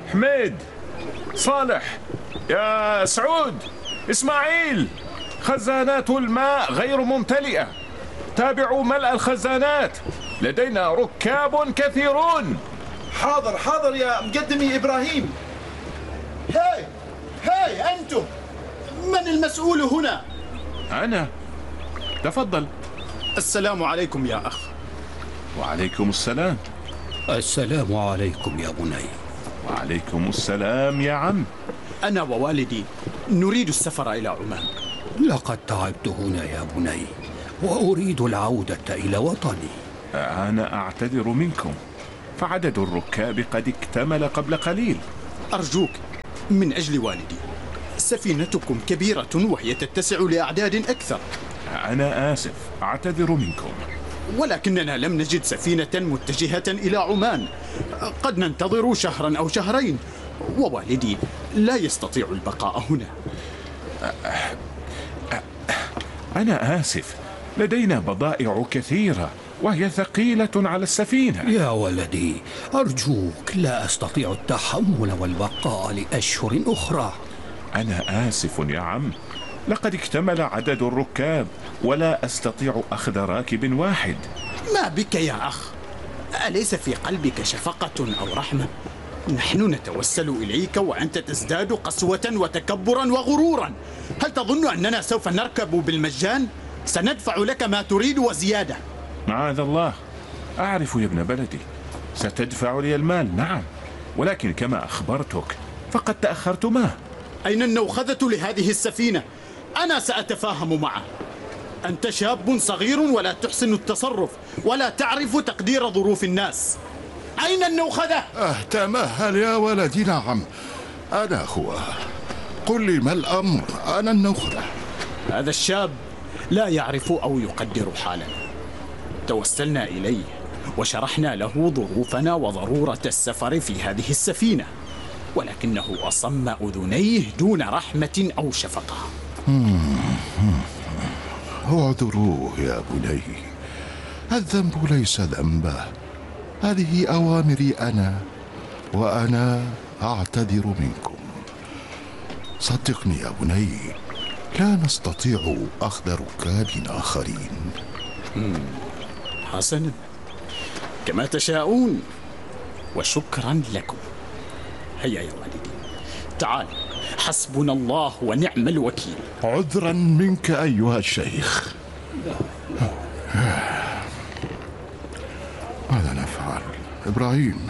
حميد، صالح، يا سعود، إسماعيل، خزانات الماء غير ممتلئة، تابعوا ملء الخزانات، لدينا ركاب كثيرون. حاضر حاضر يا مقدمي إبراهيم. هاي أنتم، من المسؤول هنا؟ أنا. تفضل. السلام عليكم يا أخ. وعليكم السلام. السلام عليكم يا بني. وعليكم السلام يا عم. أنا ووالدي نريد السفر إلى عمان. لقد تعبت هنا يا بني، وأريد العودة إلى وطني. أنا أعتذر منكم، فعدد الركاب قد اكتمل قبل قليل. أرجوك من أجل والدي، سفينتكم كبيرة وهي تتسع لأعداد أكثر. أنا آسف، أعتذر منكم. ولكننا لم نجد سفينة متجهة إلى عمان، قد ننتظر شهرا أو شهرين، ووالدي لا يستطيع البقاء هنا. أنا آسف، لدينا بضائع كثيرة وهي ثقيلة على السفينة. يا ولدي، أرجوك، لا أستطيع التحمل والبقاء لأشهر أخرى. أنا آسف يا عم، لقد اكتمل عدد الركاب ولا أستطيع أخذ راكب واحد. ما بك يا أخ؟ أليس في قلبك شفقة أو رحمة؟ نحن نتوسل إليك وأنت تزداد قسوة وتكبرا وغرورا. هل تظن أننا سوف نركب بالمجان؟ سندفع لك ما تريد وزيادة. معاذ الله، أعرف يا ابن بلدي، ستدفع لي المال نعم، ولكن كما أخبرتك فقد تأخرتما. أين النوخذة لهذه السفينة؟ أنا سأتفاهم معه. أنت شاب صغير ولا تحسن التصرف ولا تعرف تقدير ظروف الناس. أين النوخذة؟ تمهل يا ولدي. نعم أنا هو. قل لي ما الأمر؟ أنا النوخذة. هذا الشاب لا يعرف أو يقدر حالنا. توسلنا إليه وشرحنا له ظروفنا وضرورة السفر في هذه السفينة، ولكنه أصم أذنيه دون رحمة أو شفقة. اعذروه يا بني، الذنب ليس ذنبه، هذه أوامري أنا، وأنا أعتذر منكم. صدقني يا بني، لا نستطيع أخذ ركاب آخرين. حسنا، كما تشاءون، وشكرا لكم. هيا يا والدي، تعال، حسبنا الله ونعم الوكيل. عذرا منك أيها الشيخ. ماذا نفعل؟ إبراهيم،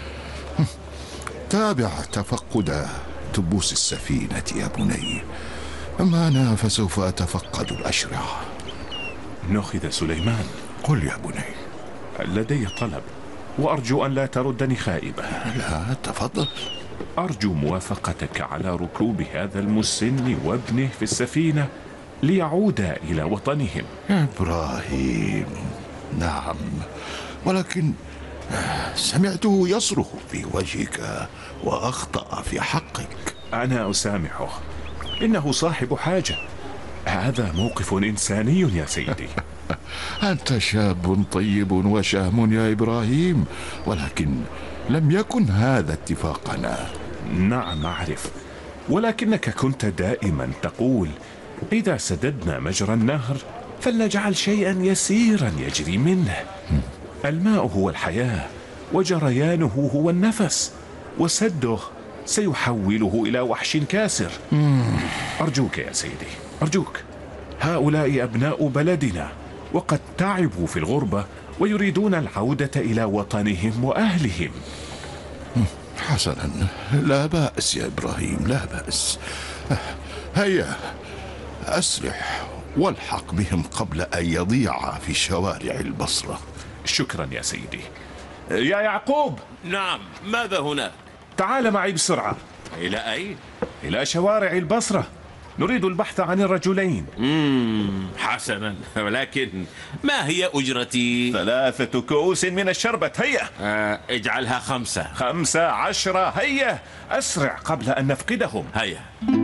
تابع تفقد تبوس السفينة يا بني، أما أنا فسوف أتفقد الأشرعة. نأخذ سليمان. قل يا بني. لدي طلب، وأرجو أن لا تردني خائبة. لا، تفضل. أرجو موافقتك على ركوب هذا المسن وابنه في السفينة ليعودا إلى وطنهم. يا إبراهيم، نعم، ولكن سمعته يصرخ في وجهك وأخطأ في حقك. أنا أسامحه، إنه صاحب حاجة، هذا موقف إنساني يا سيدي. أنت شاب طيب وشهم يا إبراهيم، ولكن لم يكن هذا اتفاقنا. نعم أعرف، ولكنك كنت دائما تقول إذا سددنا مجرى النهر فلنجعل شيئا يسيرا يجري منه. الماء هو الحياة، وجريانه هو النفس، وسده سيحوله إلى وحش كاسر. أرجوك يا سيدي، أرجوك، هؤلاء أبناء بلدنا، وقد تعبوا في الغربة ويريدون العودة إلى وطنهم وأهلهم. حسنا، لا بأس يا إبراهيم، لا بأس. هيا أسرح والحق بهم قبل أن يضيعا في شوارع البصرة. شكرا يا سيدي. يا يعقوب. نعم، ماذا هنا؟ تعال معي بسرعة. إلى أين؟ إلى شوارع البصرة، نريد البحث عن الرجلين. حسنا، ولكن ما هي أجرتي؟ 3 كؤوس من الشربة. هيا. اجعلها 5. 15. هيا أسرع قبل أن نفقدهم. هيا.